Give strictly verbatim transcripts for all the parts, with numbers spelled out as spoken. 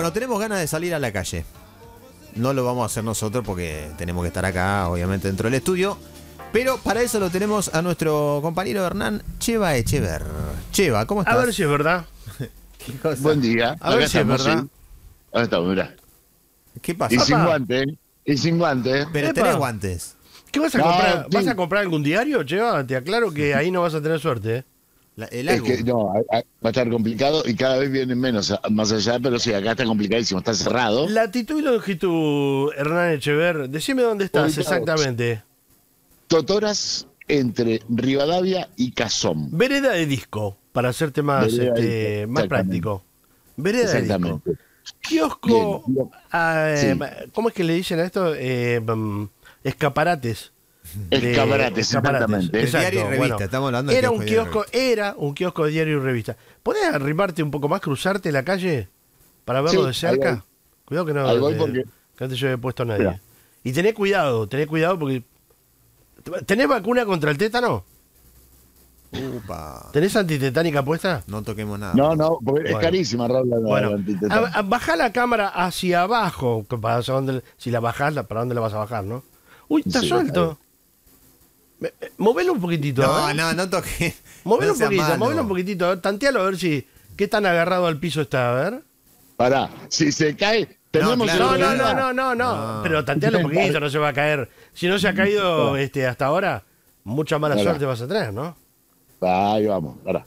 Bueno, tenemos ganas de salir a la calle. No lo vamos a hacer nosotros porque tenemos que estar acá, obviamente, dentro del estudio. Pero para eso lo tenemos a nuestro compañero Hernán Cheva Echever. Cheva, ¿cómo estás? A ver si es verdad. ¿Qué cosa? Buen día. A ver si es verdad. Sí. Ahora estamos, mirá. ¿Qué pasa? Y sin Papá. guante, ¿eh? Y sin guante. Pero Epa. tenés guantes. ¿Qué vas a No, comprar? sí. ¿Vas a comprar algún diario, Cheva? Te aclaro que ahí no vas a tener suerte, ¿eh? La- el Es álbum. que no, a- a- va a estar complicado y cada vez vienen menos a- más allá, pero sí, acá está complicadísimo, está cerrado. Latitud y longitud, Hernán Echever. Decime dónde estás Ubicado. exactamente. Totoras entre Rivadavia y Cazón. Vereda de disco, para hacerte más, Vereda de este, disco, más exactamente. práctico. Vereda de disco. Exactamente. Kiosco, Bien, bien. ah, eh, Sí. ¿cómo es que le dicen a esto? Eh, mm, escaparates. De- Escaparates, exactamente. El Exacto, diario y revista, bueno. estamos hablando de Era kiosco un y diario y kiosco, era un kiosco de diario y revista. ¿Podés arrimarte un poco más, cruzarte la calle para verlo Sí, de cerca? ahí voy. Cuidado que no, Ahí voy te- porque- que no te lleve puesto nadie. Mirá. Y tené cuidado, tené cuidado porque... ¿Tenés vacuna contra el tétano? Upa. ¿Tenés antitetánica puesta? No toquemos nada. No, no, porque Bueno. es carísima, Raúl, la, Bueno, la antitetánica. a- a- bajá la cámara hacia abajo. que para dónde- si la bajás, la- ¿para dónde la vas a bajar, no? Uy, está Sí, suelto. Me- me- Movelo un poquitito. No, ¿eh? no, no toques. Movelo No un sea poquito, malo. movelo un poquitito. a ver, Tantealo a ver si qué tan agarrado al piso está, a ver. Pará, si se cae, tenemos claro, No, el no, problema. no, no, no, no. No. Pero tantealo un poquito, no se va a caer. Si no se ha caído este, hasta ahora, mucha mala Pará. suerte vas a tener, ¿no? Ahí vamos, pará.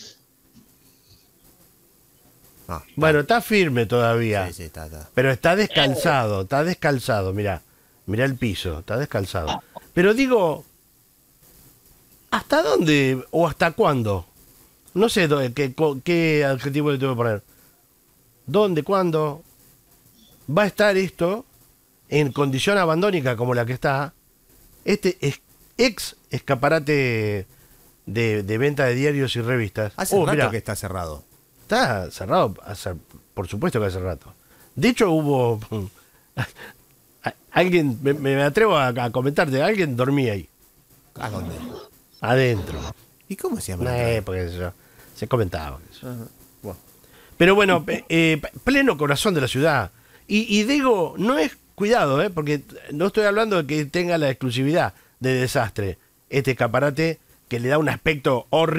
Ah, Bueno, está firme todavía. sí, sí, está, está. Pero está descalzado, está descalzado, mirá. Mirá el piso, está descalzado. Pero digo, ¿hasta dónde o hasta cuándo? No sé dó- qué, co- qué adjetivo le tengo que poner. ¿Dónde, cuándo va a estar esto en condición abandónica como la que está? Este es- ex escaparate de, de venta de diarios y revistas. Hace Oh, rato mirá, que está cerrado. está cerrado, hace- por supuesto que hace rato. De hecho hubo... Alguien, me, me atrevo a, a comentarte, alguien dormía ahí, ¿A dónde? adentro. ¿Y cómo se llama? Eh, porque qué sé yo, se comentaba. qué sé yo. Ajá. Bueno. Pero bueno, pe- eh, pleno corazón de la ciudad. Y, y digo, no es cuidado, eh, porque no estoy hablando de que tenga la exclusividad de desastre. Este escaparate que le da un aspecto horrible.